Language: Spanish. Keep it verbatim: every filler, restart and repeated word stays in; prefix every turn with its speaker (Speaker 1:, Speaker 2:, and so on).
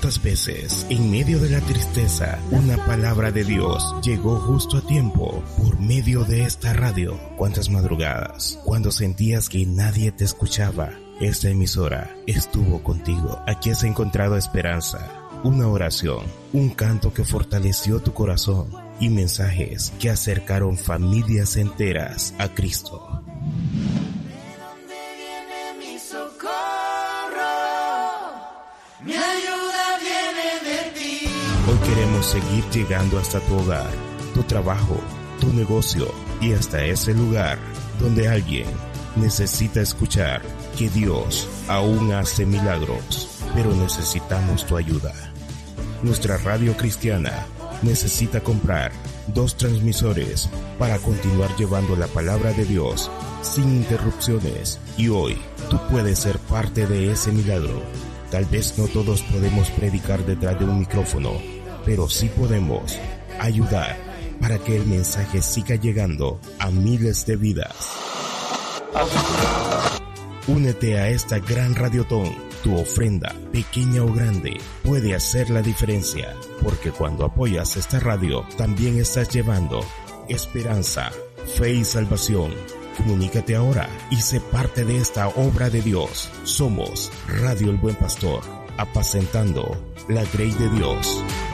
Speaker 1: ¿Cuántas veces, en medio de la tristeza, una palabra de Dios llegó justo a tiempo por medio de esta radio? ¿Cuántas madrugadas, cuando sentías que nadie te escuchaba, esta emisora estuvo contigo? Aquí has encontrado esperanza, una oración, un canto que fortaleció tu corazón y mensajes que acercaron familias enteras a Cristo. Hoy queremos seguir llegando hasta tu hogar, tu trabajo, tu negocio y hasta ese lugar donde alguien necesita escuchar que Dios aún hace milagros, pero necesitamos tu ayuda. Nuestra radio cristiana necesita comprar dos transmisores para continuar llevando la palabra de Dios sin interrupciones, y hoy tú puedes ser parte de ese milagro. Tal vez no todos podemos predicar detrás de un micrófono, pero sí podemos ayudar para que el mensaje siga llegando a miles de vidas. Únete a esta gran radiotón. Tu ofrenda, pequeña o grande, puede hacer la diferencia, porque cuando apoyas esta radio, también estás llevando esperanza, fe y salvación. Comunícate ahora y sé parte de esta obra de Dios. Somos Radio El Buen Pastor, apacentando la grey de Dios.